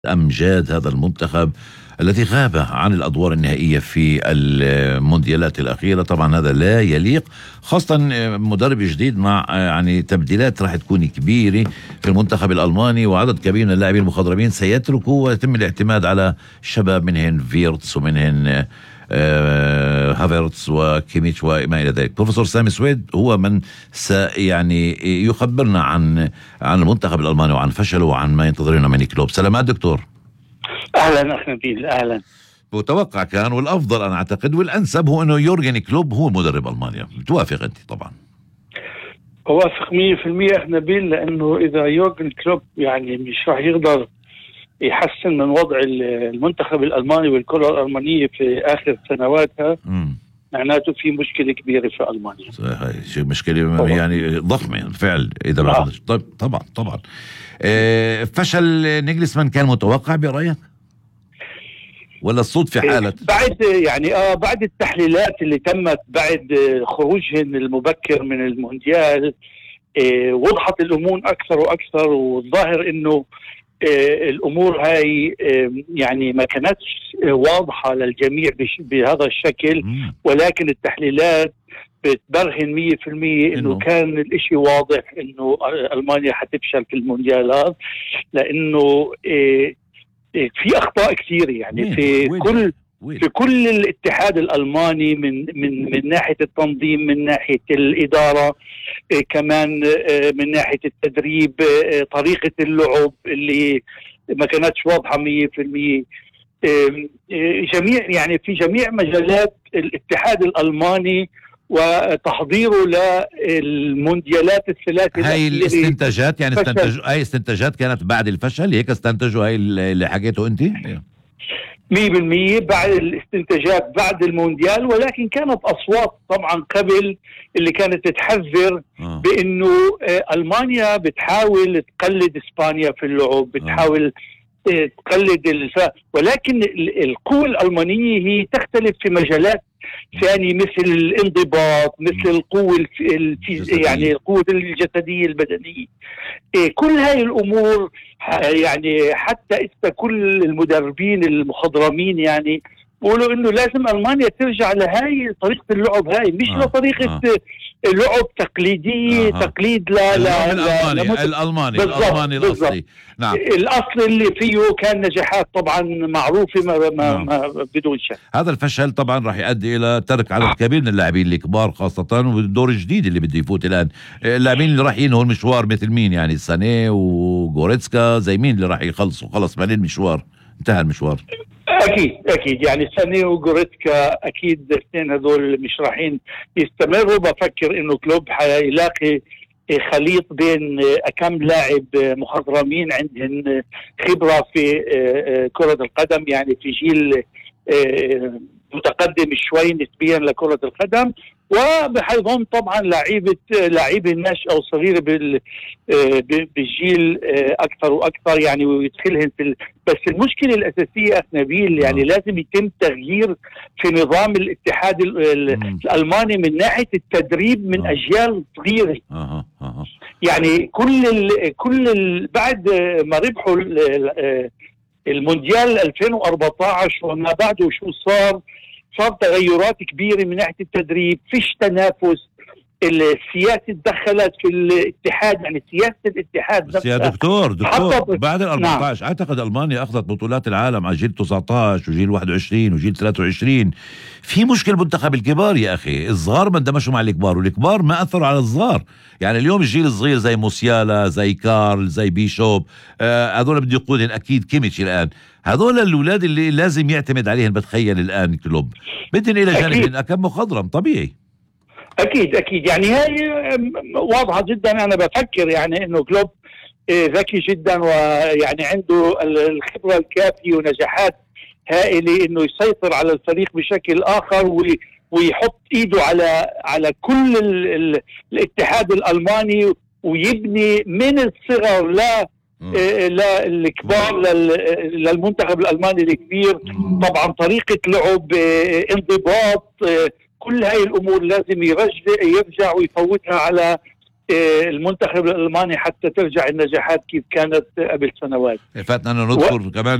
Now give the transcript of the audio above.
أمجاد هذا المنتخب الذي غاب عن الأدوار النهائية في المونديالات الأخيرة. طبعا هذا لا يليق، خاصة مدرب جديد مع يعني تبديلات راح تكون كبيرة في المنتخب الألماني، وعدد كبير من اللاعبين المخضرمين سيتركوا ويتم الاعتماد على الشباب، منهن فيرتس ومنهن هافرتس وكيميتش وما إلى ذلك. بروفيسور سامي سويد هو من يعني يخبرنا عن المنتخب الألماني وعن فشله وعن ما ينتظرنا من كلوب. سلامات دكتور. اهلا اخ نبيل، اهلا. متوقع كان والافضل انا اعتقد والانسب هو انه يورجن كلوب هو مدرب المانيا. بتوافق انت؟ طبعا اوافق 100% اخ نبيل، لانه اذا يورجن كلوب يعني مش راح يقدر يحسن من وضع المنتخب الالماني والكره الالمانيه في اخر سنواتها، معناته في مشكله كبيره في المانيا. هاي شيء مشكله طبعا. يعني ضخمه بالفعل اذا ما طبعا فشل نيجلسمان كان متوقع برايك ولا الصدفه حالة؟ بعد التحليلات اللي تمت بعد خروجهم المبكر من المونديال، وضحت الامور اكثر واكثر، والظاهر انه الامور هاي يعني ما كانتش واضحه للجميع بهذا الشكل، ولكن التحليلات بتبرهن 100% انه كان الاشي واضح انه المانيا حتفشل في المونديالات، لانه في اخطاء كثيره يعني في كل الاتحاد الالماني، من ناحيه التنظيم، من ناحيه الاداره، كمان من ناحيه التدريب، طريقه اللعب اللي ما كانتش واضحه 100%. في جميع مجالات الاتحاد الالماني وتحضيره للمونديالات الثلاثه. هاي الاستنتاجات يعني هاي استنتاجات كانت بعد الفشل، هيك استنتجوا هاي اللي حكيته انت 100% بعد الاستنتاجات بعد المونديال، ولكن كانت أصوات طبعا قبل اللي كانت تحذر بأنه ألمانيا بتحاول تقلد إسبانيا في اللعب، بتحاول تقلد ولكن القوة الألمانية هي تختلف في مجالات ثانية، مثل الانضباط، مثل القوة يعني القوة الجسدية البدنية. كل هاي الأمور يعني حتى كل المدربين المخضرمين يعني بيقولوا إنه لازم ألمانيا ترجع لهاي طريقة اللعب، هاي مش لطريقة لعب تقليدية، تقليد الألماني الأصلي. نعم، الأصل اللي فيه كان نجاحات طبعا معروفة ما بدون شك. هذا الفشل طبعا راح يؤدي إلى ترك عدد كبير من اللاعبين الكبار، خاصة والدور الجديد اللي بده يفوت الآن. اللاعبين اللي راح ينهوا المشوار مثل مين؟ يعني سانيه وغوريتسكا، زي مين اللي راح يخلصوا خلص بعدين المشوار انتهى المشوار؟ اكيد يعني سانيه وغوريتسكا اكيد الاثنين هذول مش رايحين يستمروا. بفكر انه كلوب حيلاقي خليط بين كم لاعب مخضرمين عندهم خبرة في كرة القدم، يعني في جيل متقدم شوي نسبيا لكرة القدم، وبحيضم طبعا لاعيبه ناشئة او صغيرة بالجيل اكثر واكثر يعني، ويدخلهم بس المشكلة الاساسية اخ نبيل يعني لازم يتم تغيير في نظام الاتحاد الالماني من ناحية التدريب من اجيال صغيرة. يعني بعد ما ربحوا المونديال 2014 وما بعده شو صار تغيرات كبيرة من ناحية التدريب، فيش تنافس، السياسة تدخلت في الاتحاد، يعني سياسة الاتحاد نفسها. يا دكتور بعد ال14 اعتقد ألمانيا اخذت بطولات العالم على جيل 19 وجيل 21 وجيل 23. في مشكلة منتخب الكبار يا اخي، الصغار ما اندمجوا مع الكبار والكبار ما اثروا على الصغار. يعني اليوم الجيل الصغير زي موسيالا، زي كارل، زي بيشوب، هذول بده يقودهم اكيد كيميتش الان. هذول الاولاد اللي لازم يعتمد عليهم. بتخيل الان كلوب بدهم الى جانب كم مخضرم طبيعي. اكيد يعني هاي واضحه جدا. انا بفكر يعني انه كلوب ذكي جدا، ويعني عنده الخبره الكافيه ونجاحات هائله انه يسيطر على الفريق بشكل اخر، ويحط ايده على كل الاتحاد الالماني، ويبني من الصغر للكبار للمنتخب الالماني الكبير. طبعا طريقه لعب، انضباط، كل هاي الامور لازم يرجع ويفوتها على المنتخب الألماني حتى ترجع النجاحات كيف كانت قبل سنوات. فاتنا أن نذكر كمان